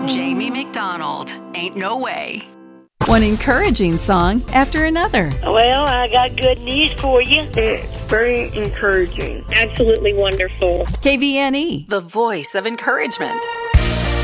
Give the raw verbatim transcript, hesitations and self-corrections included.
Jamie McDonald, Ain't No Way. One encouraging song after another. Well, I got good news for you. It's very encouraging. Absolutely wonderful. K V N E, The voice of encouragement.